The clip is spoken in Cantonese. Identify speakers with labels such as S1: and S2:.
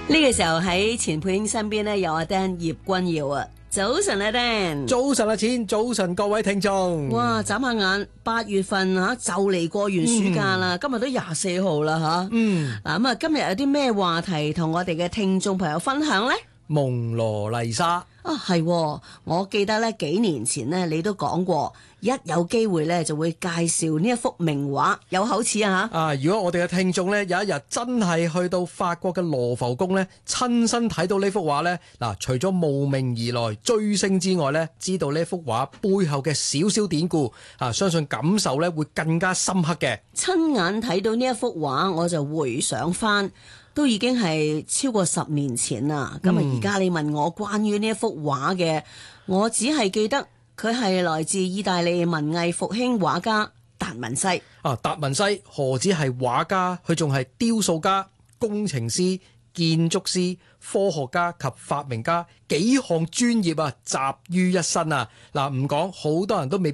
S1: 呢個時候喺錢佩英身邊呢，有阿 Dan 葉君耀啊，早晨啊 Dan，
S2: 早晨啊錢，早晨各位聽眾。
S1: 哇，眨下眼8月份就嚟過完暑假啦，今日都24號啦吓。嗱咁啊，今日有啲咩話題同我哋嘅聽眾朋友分享呢？
S2: 蒙羅麗莎
S1: 係，我記得咧幾年前呢，你都講過，一有機會咧就會介紹呢一幅名畫，有口齒啊吓。
S2: 如果我哋嘅聽眾呢，有一日真係去到法國嘅羅浮宮呢，親身睇到呢幅畫呢，嗱，除咗慕名而來追星之外呢，知道呢幅畫背後嘅少少典故相信感受呢會更加深刻嘅。
S1: 親眼睇到呢一幅畫，我就回想翻，都已經係超過10年前啦。咁而家你問我關於呢一幅畫嘅，我只係記得佢係來自意大利文藝復興畫家達文西。
S2: 達文西何止係畫家，佢仲係雕塑家、工程師、建築師、科學家及發明家，幾項專業集於一身啊！嗱，唔講，好多人都未必